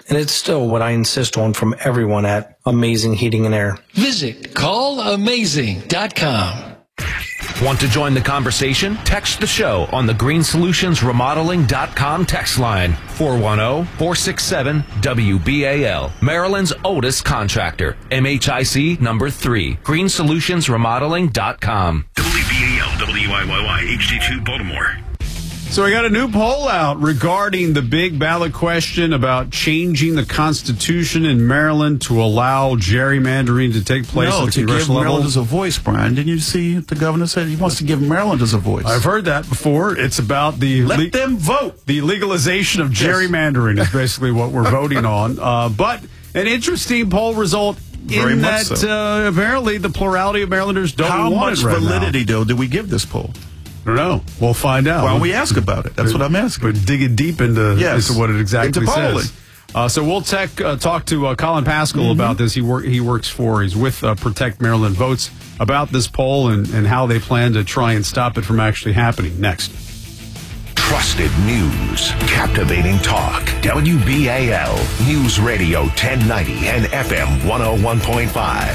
And it's still what I insist on from everyone at Amazing Heating and Air. Visit call amazing dot com. Want to join the conversation? Text the show on the green solutions remodeling dot com text line four one zero, four six seven, W B A L. Maryland's oldest contractor. M H I C number three. green solutions remodeling dot com. W B A L, W I Y Y, H D two, Baltimore. So we got a new poll out regarding the big ballot question about changing the Constitution in Maryland to allow gerrymandering to take place no, at the to give congressional level. Marylanders a voice, Brian. Didn't you see the governor said he wants to give Marylanders a voice? I've heard that before. It's about the Let le- them vote. The legalization of gerrymandering yes. is basically what we're voting on. Uh, but an interesting poll result Very in much that so. uh, apparently the plurality of Marylanders don't How want much it right validity, now. though, do we give this poll? I don't know. We'll find out. Why don't we ask about it? That's what I'm asking. We're digging deep into, yes. into what it exactly into polling. says. Uh, so we'll tech, uh, talk to uh, Colin Pascal mm-hmm. about this. He work he works for, he's with uh, Protect Maryland Votes about this poll and, and how they plan to try and stop it from actually happening. Next. Trusted news, captivating talk. W B A L News Radio ten ninety and F M one oh one point five.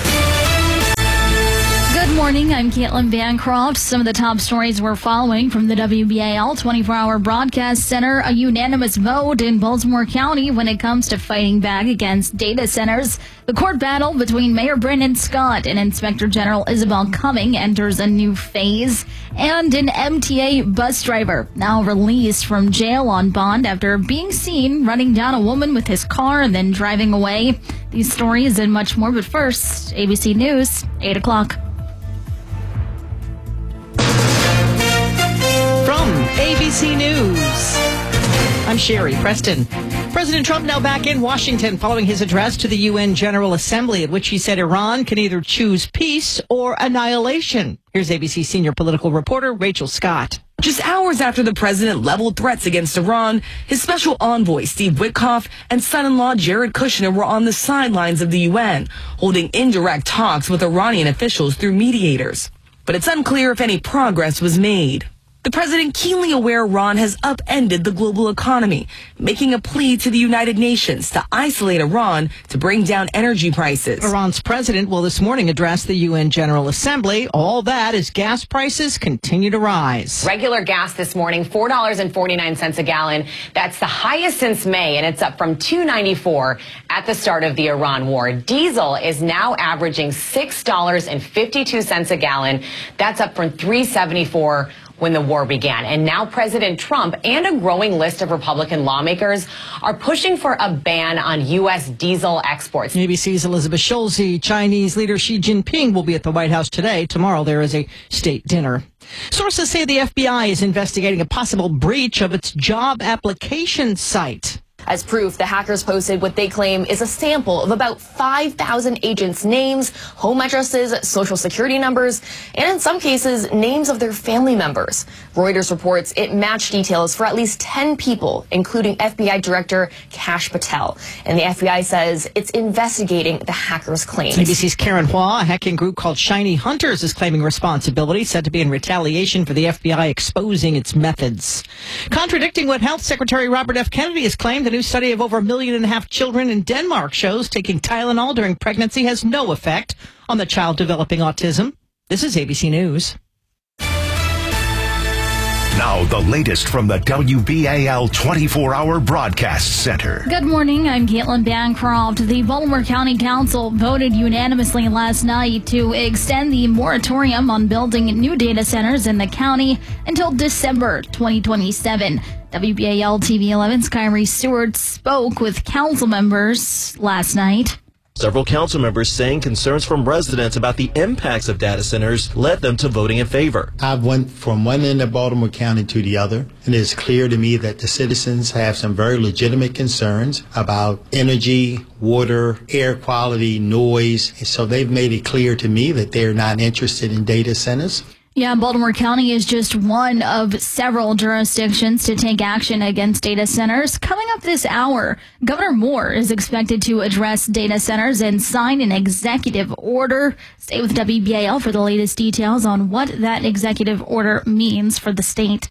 Good morning, I'm Caitlin Bancroft. Some of the top stories we're following from the W B A L twenty-four hour Broadcast Center. A unanimous vote in Baltimore County when it comes to fighting back against data centers. The court battle between Mayor Brandon Scott and Inspector General Isabel Cumming enters a new phase. And an M T A bus driver now released from jail on bond after being seen running down a woman with his car and then driving away. These stories and much more, but first, A B C News, eight o'clock. From A B C News, I'm Sherry Preston. President Trump now back in Washington following his address to the U N General Assembly, at which he said Iran can either choose peace or annihilation. Here's A B C senior political reporter Rachel Scott. Just hours after the president leveled threats against Iran, his special envoy, Steve Witkoff, and son-in-law Jared Kushner were on the sidelines of the U N, holding indirect talks with Iranian officials through mediators. But it's unclear if any progress was made. The president, keenly aware Iran has upended the global economy, making a plea to the United Nations to isolate Iran to bring down energy prices. Iran's president will this morning address the U N General Assembly. All that as gas prices continue to rise. Regular gas this morning, four dollars and forty-nine cents a gallon. That's the highest since May, and it's up from two dollars and ninety-four cents at the start of the Iran war. Diesel is now averaging six dollars and fifty-two cents a gallon. That's up from three dollars and seventy-four cents when the war began. And now President Trump and a growing list of Republican lawmakers are pushing for a ban on U S diesel exports. A B C's Elizabeth Schulze. Chinese leader Xi Jinping will be at the White House today. Tomorrow there is a state dinner. Sources say the F B I is investigating a possible breach of its job application site. As proof, the hackers posted what they claim is a sample of about five thousand agents' names, home addresses, social security numbers, and in some cases, names of their family members. Reuters reports it matched details for at least ten people, including F B I Director Kash Patel. And the F B I says it's investigating the hackers' claims. A B C's Karen Hua, a hacking group called Shiny Hunters, is claiming responsibility, said to be in retaliation for the F B I exposing its methods. Contradicting what Health Secretary Robert F. Kennedy has claimed, a new study of over a million and a half children in Denmark shows taking Tylenol during pregnancy has no effect on the child developing autism. This is A B C News. Now the latest from the W B A L twenty-four hour Broadcast Center. Good morning, I'm Caitlin Bancroft. The Baltimore County Council voted unanimously last night to extend the moratorium on building new data centers in the county until December twenty twenty-seven. W B A L T V eleven's Kyrie Stewart spoke with council members last night. Several council members saying concerns from residents about the impacts of data centers led them to voting in favor. I went from one end of Baltimore County to the other, and it's clear to me that the citizens have some very legitimate concerns about energy, water, air quality, noise. And so they've made it clear to me that they're not interested in data centers. Yeah, Baltimore County is just one of several jurisdictions to take action against data centers. Coming up this hour, Governor Moore is expected to address data centers and sign an executive order. Stay with W B A L for the latest details on what that executive order means for the state.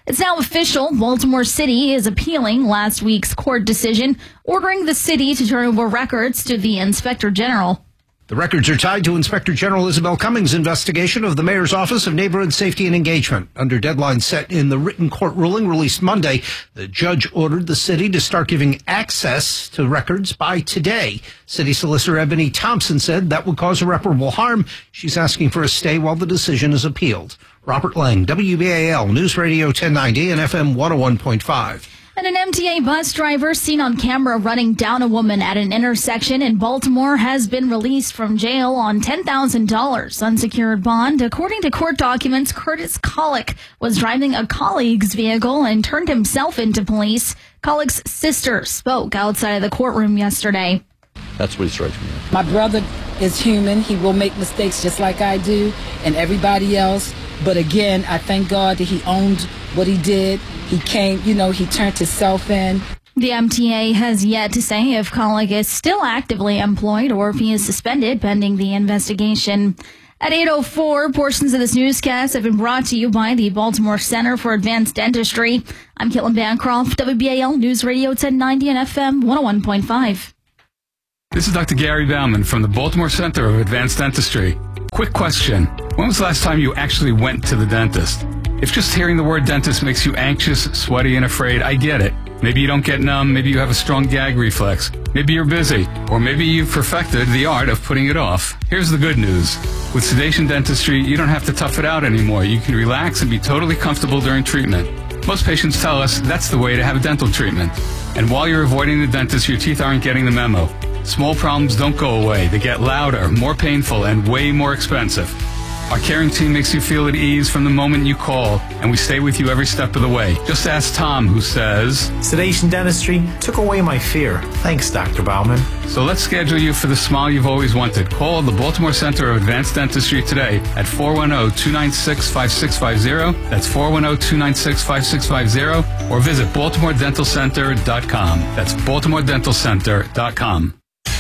It's now official. Baltimore City is appealing last week's court decision, ordering the city to turn over records to the Inspector General. The records are tied to Inspector General Isabel Cummings' investigation of the Mayor's Office of Neighborhood Safety and Engagement. Under deadline set in the written court ruling released Monday, the judge ordered the city to start giving access to records by today. City Solicitor Ebony Thompson said that would cause irreparable harm. She's asking for a stay while the decision is appealed. Robert Lang, W B A L News Radio ten ninety and F M one oh one point five. And an M T A bus driver seen on camera running down a woman at an intersection in Baltimore has been released from jail on ten thousand dollars unsecured bond. According to court documents, Curtis Collick was driving a colleague's vehicle and turned himself into police. Collick's sister spoke outside of the courtroom yesterday. That's what he strikes me as. My brother is human. He will make mistakes just like I do and everybody else. But again, I thank God that he owned what he did. He came, you know, he turned himself in. The M T A has yet to say if Collick is still actively employed or if he is suspended pending the investigation. At eight oh four, portions of this newscast have been brought to you by the Baltimore Center for Advanced Dentistry. I'm Caitlin Bancroft, W B A L News Radio ten ninety and F M one oh one point five. This is Doctor Gary Bauman from the Baltimore Center of Advanced Dentistry. Quick question. When was the last time you actually went to the dentist? If just hearing the word dentist makes you anxious, sweaty, and afraid, I get it. Maybe you don't get numb, maybe you have a strong gag reflex, maybe you're busy, or maybe you've perfected the art of putting it off. Here's the good news. With sedation dentistry, you don't have to tough it out anymore. You can relax and be totally comfortable during treatment. Most patients tell us that's the way to have a dental treatment. And while you're avoiding the dentist, your teeth aren't getting the memo. Small problems don't go away. They get louder, more painful, and way more expensive. Our caring team makes you feel at ease from the moment you call, and we stay with you every step of the way. Just ask Tom, who says, Sedation dentistry took away my fear. Thanks, Doctor Bauman. So let's schedule you for the smile you've always wanted. Call the Baltimore Center of Advanced Dentistry today at four one zero, two nine six, five six five zero. That's four one zero, two nine six, five six five zero. Or visit baltimore dental center dot com. That's baltimore dental center dot com.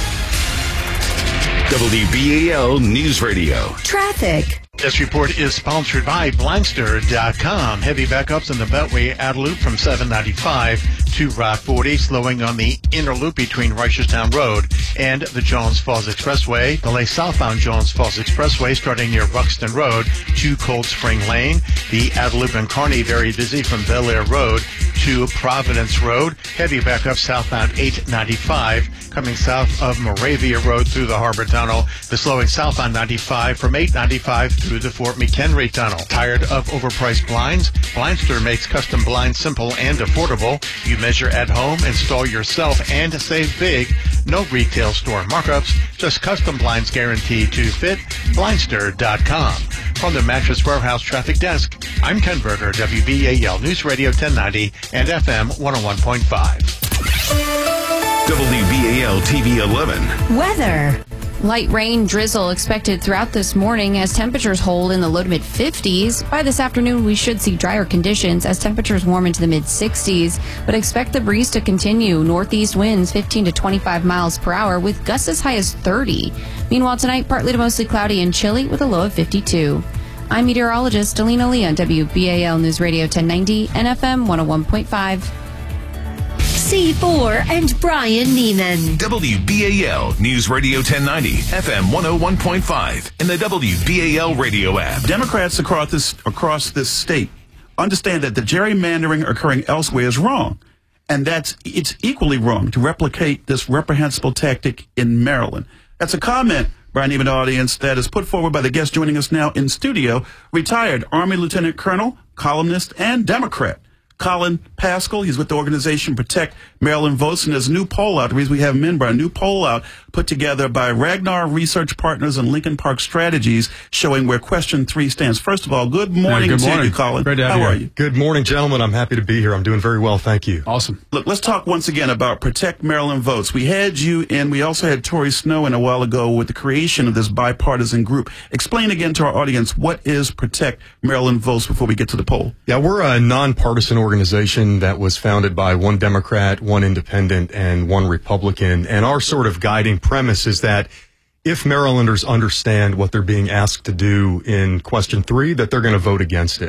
W B A L News Radio. Traffic. This report is sponsored by Blindster dot com. Heavy backups in the Beltway out loop from seven ninety-five to Route forty, slowing on the inner loop between Reisterstown Road and the Jones Falls Expressway. Delay southbound Jones Falls Expressway starting near Buxton Road to Cold Spring Lane. The outer loop in Kearney very busy from Bel Air Road to Providence Road. Heavy backup southbound eight ninety-five coming south of Moravia Road through the Harbor Tunnel. The slowing southbound ninety-five from eight ninety-five through the Fort McHenry Tunnel. Tired of overpriced blinds? Blindster makes custom blinds simple and affordable. You measure at home, install yourself, and save big. No retail store markups, just custom blinds guaranteed to fit. Blindster dot com. From the Mattress Warehouse Traffic Desk, I'm Ken Berger, W B A L News Radio ten ninety and F M one oh one point five. W B A L T V eleven. Weather. Light rain drizzle expected throughout this morning as temperatures hold in the low to mid fifties. By this afternoon, we should see drier conditions as temperatures warm into the mid sixties, but expect the breeze to continue. Northeast winds fifteen to twenty-five miles per hour with gusts as high as thirty. Meanwhile, tonight, partly to mostly cloudy and chilly with a low of fifty-two. I'm meteorologist Alina Lee on W B A L News Radio ten ninety and F M one oh one point five. C four and Brian Neiman. W B A L News Radio ten ninety, F M one oh one point five, and the W B A L radio app. Democrats across this across this state understand that the gerrymandering occurring elsewhere is wrong, and that's it's equally wrong to replicate this reprehensible tactic in Maryland. That's a comment, Brian Neiman audience, that is put forward by the guest joining us now in studio, retired Army Lieutenant Colonel, columnist, and Democrat Colin Paschal. He's with the organization Protect Maryland Votes, and there's a new poll out. The reason we have him in, Brian, a new poll out put together by Ragnar Research Partners and Lincoln Park Strategies showing where question three stands. First of all, good morning, yeah, good to morning. you, Colin. Great to have How you are here. you? Good morning, gentlemen. I'm happy to be here. I'm doing very well, thank you. Awesome. Look, let's talk once again about Protect Maryland Votes. We had you in, we also had Tori Snow in a while ago with the creation of this bipartisan group. Explain again to our audience, what is Protect Maryland Votes before we get to the poll? Yeah, we're a nonpartisan organization that was founded by one Democrat, one Independent, and one Republican. And our sort of guiding premise is that if Marylanders understand what they're being asked to do in question three, that they're going to vote against it.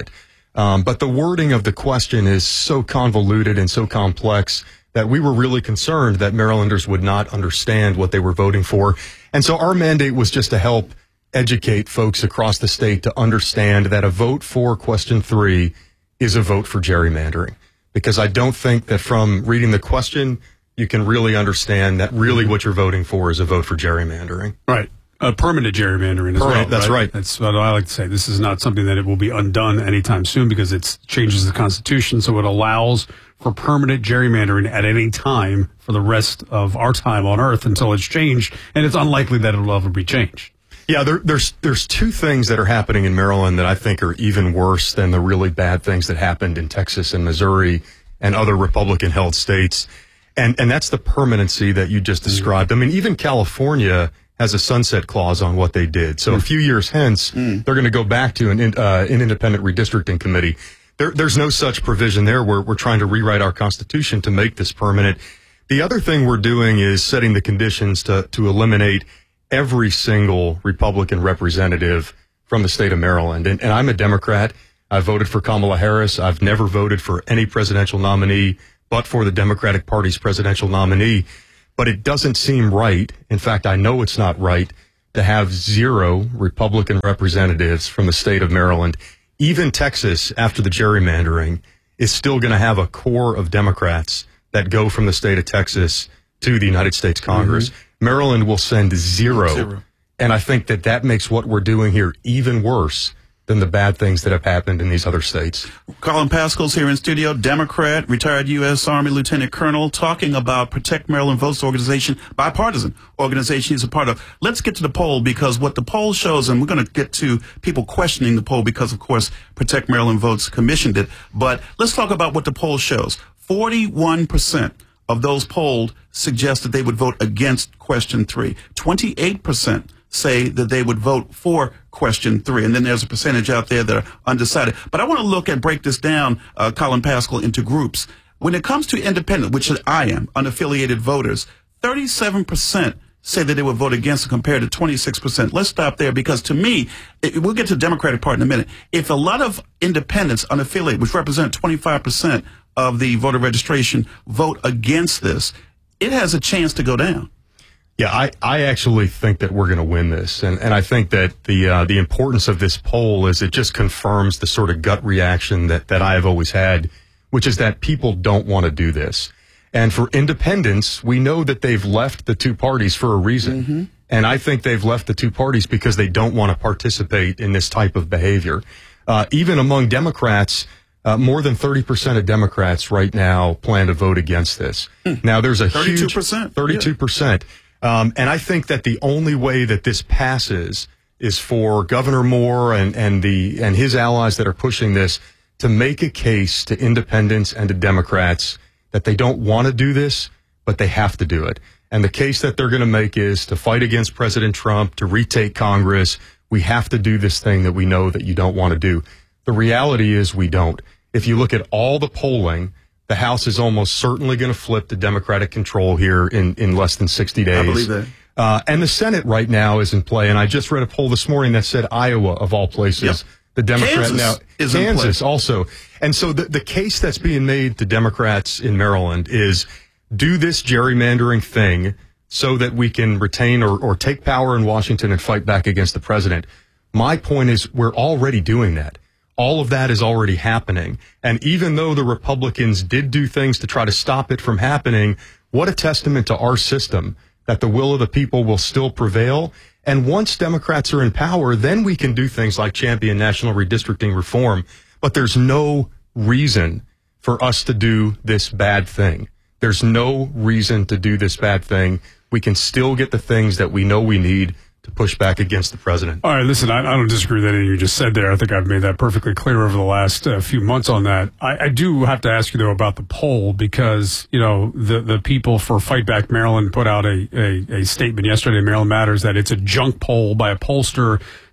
Um, but the wording of the question is so convoluted and so complex that we were really concerned that Marylanders would not understand what they were voting for. And so our mandate was just to help educate folks across the state to understand that a vote for question three is a vote for gerrymandering. Because I don't think that from reading the question, you can really understand that really what you're voting for is a vote for gerrymandering. Right. Uh, permanent gerrymandering as Permanent, well. that's right. That's what I like to say. This is not something that it will be undone anytime soon because it changes the Constitution, so it allows for permanent gerrymandering at any time for the rest of our time on Earth until it's changed, and it's unlikely that it will ever be changed. Yeah, there, there's there's two things that are happening in Maryland that I think are even worse than the really bad things that happened in Texas and Missouri and other Republican-held states, and and that's the permanency that you just described. I mean, even California has a sunset clause on what they did. So a few years hence, mm. they're going to go back to an, uh, an independent redistricting committee. There, there's no such provision there. We're, we're trying to rewrite our Constitution to make this permanent. The other thing we're doing is setting the conditions to, to eliminate every single Republican representative from the state of Maryland. And, and I'm a Democrat. I voted for Kamala Harris. I've never voted for any presidential nominee but for the Democratic Party's presidential nominee. But it doesn't seem right. In fact, I know it's not right to have zero Republican representatives from the state of Maryland. Even Texas, after the gerrymandering, is still going to have a core of Democrats that go from the state of Texas to the United States Congress. Mm-hmm. Maryland will send zero. zero. And I think that that makes what we're doing here even worse than the bad things that have happened in these other states. Colin Pascal's here in studio, Democrat, retired U S Army Lieutenant Colonel, talking about Protect Maryland Votes organization, bipartisan organization he's a part of. Let's get to the poll, because what the poll shows, and we're going to get to people questioning the poll because, of course, Protect Maryland Votes commissioned it. But let's talk about what the poll shows. forty-one percent of those polled suggest that they would vote against question three. twenty-eight percent say that they would vote for question three. And then there's a percentage out there that are undecided. But I want to look and break this down, uh, Colin Pascal, into groups. When it comes to independent, which I am, unaffiliated voters, thirty-seven percent say that they would vote against it compared to twenty-six percent. Let's stop there, because to me, it, we'll get to the Democratic Party in a minute. If a lot of independents, unaffiliated, which represent twenty-five percent of the voter registration, vote against this, it has a chance to go down. Yeah, I, I actually think that we're going to win this. And, and I think that the uh, the importance of this poll is it just confirms the sort of gut reaction that, that I have always had, which is that people don't want to do this. And for independents, we know that they've left the two parties for a reason. Mm-hmm. And I think they've left the two parties because they don't want to participate in this type of behavior. Uh, even among Democrats, uh, more than thirty percent of Democrats right now plan to vote against this. Mm. Now, there's a thirty-two percent. huge thirty-two percent. Yeah. Um, and I think that the only way that this passes is for Governor Moore and, and the and his allies that are pushing this to make a case to independents and to Democrats that they don't want to do this, but they have to do it. And the case that they're going to make is to fight against President Trump, to retake Congress. We have to do this thing that we know that you don't want to do. The reality is we don't. If you look at all the polling, the House is almost certainly going to flip to Democratic control here in, in less than sixty days. I believe that. Uh, and the Senate right now is in play. And I just read a poll this morning that said Iowa, of all places, yep. the Democrat Kansas now, is Kansas in play. also. And so the, the case that's being made to Democrats in Maryland is do this gerrymandering thing so that we can retain or, or take power in Washington and fight back against the president. My point is we're already doing that. All of that is already happening. And even though the Republicans did do things to try to stop it from happening, what a testament to our system that the will of the people will still prevail. And once Democrats are in power, then we can do things like champion national redistricting reform. But there's no reason for us to do this bad thing. There's no reason to do this bad thing. We can still get the things that we know we need to push back against the president. All right, listen, I, I don't disagree with anything you just said there. I think I've made that perfectly clear over the last uh, few months on that. I, I do have to ask you, though, about the poll, because, you know, the, the people for Fight Back Maryland put out a, a, a statement yesterday in Maryland Matters that it's a junk poll by a pollster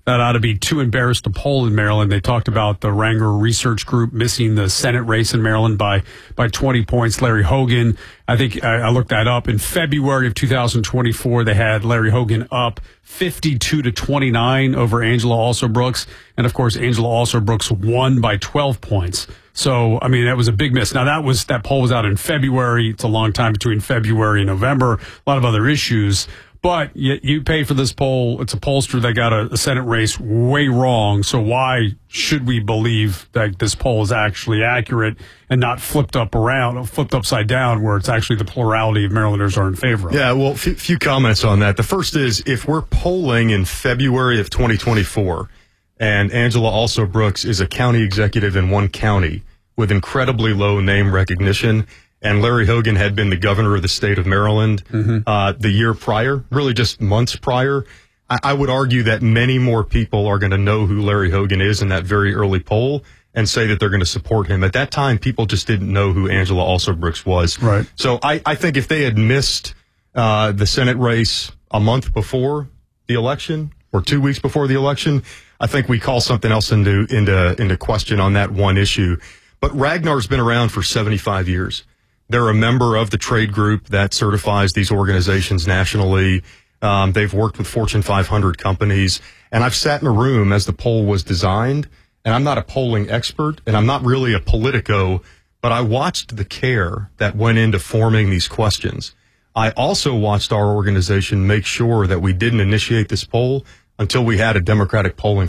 that ought to be too embarrassed to poll in Maryland. They talked about the Ranger Research Group missing the Senate race in Maryland by by twenty points. Larry Hogan, I think I, I looked that up. In February of two thousand twenty-four, they had Larry Hogan up fifty-two to twenty-nine over Angela Alsobrooks. And, of course, Angela Alsobrooks won by twelve points. So, I mean, that was a big miss. Now, that was that poll was out in February. It's a long time between February and November. A lot of other issues. But you, you pay for this poll. It's a pollster that got a, a Senate race way wrong. So why should we believe that this poll is actually accurate and not flipped up around, flipped upside down, where it's actually the plurality of Marylanders are in favor of? Yeah, well, a f- few comments on that. The first is, if we're polling in February of twenty twenty-four and Angela Alsobrooks is a county executive in one county with incredibly low name recognition, and Larry Hogan had been the governor of the state of Maryland mm-hmm. uh, the year prior, really just months prior, I, I would argue that many more people are going to know who Larry Hogan is in that very early poll and say that they're going to support him. At that time, people just didn't know who Angela Alsobrooks was. Right. So I, I think if they had missed uh, the Senate race a month before the election or two weeks before the election, I think we call something else into into into question on that one issue. But Ragnar's been around for seventy-five years. They're a member of the trade group that certifies these organizations nationally. Um, they've worked with Fortune five hundred companies. And I've sat in a room as the poll was designed, and I'm not a polling expert, and I'm not really a politico, but I watched the care that went into forming these questions. I also watched our organization make sure that we didn't initiate this poll until we had a Democratic polling